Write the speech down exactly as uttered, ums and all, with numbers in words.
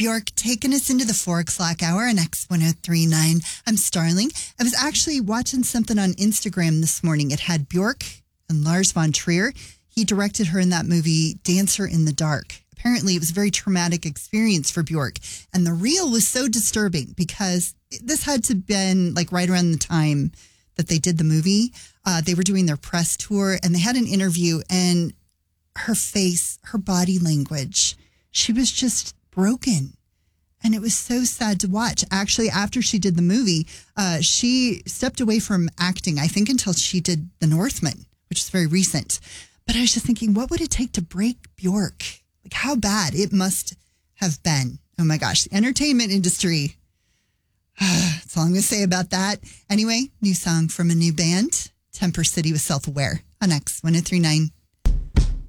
Bjork taking us into the four o'clock hour on X one oh three point nine. I'm Starling. I was actually watching something on Instagram this morning. It had Bjork and Lars von Trier. He directed her in that movie, Dancer in the Dark. Apparently, it was a very traumatic experience for Bjork. And the reel was so disturbing because this had to have been like right around the time that they did the movie. Uh, they were doing their press tour and they had an interview, and her face, her body language, she was just broken. And it was so sad to watch. Actually, after she did the movie, uh, she stepped away from acting, I think, until she did The Northman, which is very recent. But I was just thinking, what would it take to break Bjork? Like, how bad it must have been. Oh my gosh, the entertainment industry. That's all I'm going to say about that. Anyway, new song from a new band, Temper City with Self-Aware on X one oh three point nine.